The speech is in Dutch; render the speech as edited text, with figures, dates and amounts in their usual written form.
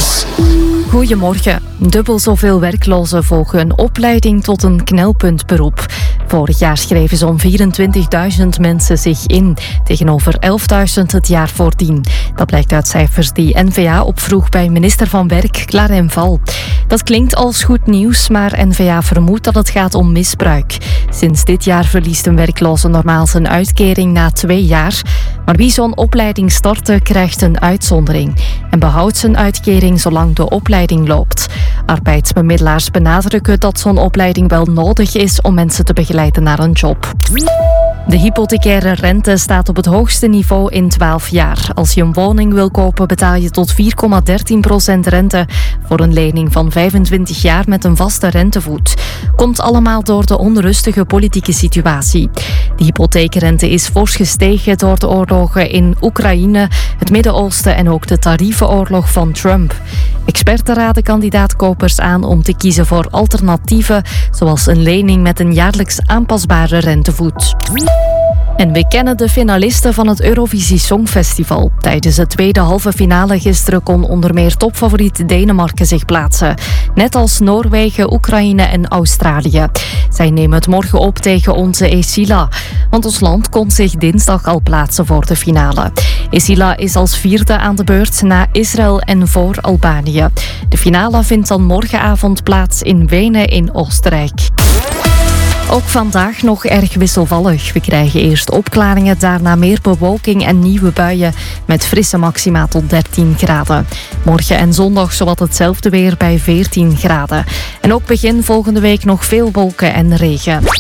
Nieuws. Goedemorgen. Dubbel zoveel werklozen volgen een opleiding tot een knelpuntberoep. Vorig jaar schreven zo'n 24.000 mensen zich in, tegenover 11.000 het jaar voordien. Dat blijkt uit cijfers die N-VA opvroeg bij minister van Werk, Clarijn Val. Dat klinkt als goed nieuws, maar N-VA vermoedt dat het gaat om misbruik. Sinds dit jaar verliest een werkloze normaal zijn uitkering na 2 jaar. Maar wie zo'n opleiding startte, krijgt een uitzondering en behoudt zijn uitkering zolang de opleiding loopt. Arbeidsbemiddelaars benadrukken dat zo'n opleiding wel nodig is om mensen te begeleiden naar een job. De hypothecaire rente staat op het hoogste niveau in 12 jaar. Als je een woning wil kopen, betaal je tot 4,13% rente voor een lening van 25 jaar met een vaste rentevoet. Komt allemaal door de onrustige politieke situatie. De hypotheekrente is fors gestegen door de oorlogen in Oekraïne, het Midden-Oosten en ook de tariefenoorlog van Trump. Experten raden kandidaatkopers aan om te kiezen voor alternatieven, zoals een lening met een jaarlijks aanpasbare rentevoet. En we kennen de finalisten van het Eurovisie Songfestival. Tijdens de tweede halve finale gisteren kon onder meer topfavoriet Denemarken zich plaatsen. Net als Noorwegen, Oekraïne en Australië. Zij nemen het morgen op tegen onze Esila. Want ons land kon zich dinsdag al plaatsen voor de finale. Esila is als vierde aan de beurt na Israël en voor Albanië. De finale vindt dan morgenavond plaats in Wenen in Oostenrijk. Ook vandaag nog erg wisselvallig. We krijgen eerst opklaringen, daarna meer bewolking en nieuwe buien met frisse maxima tot 13 graden. Morgen en zondag zowat hetzelfde weer bij 14 graden. En ook begin volgende week nog veel wolken en regen.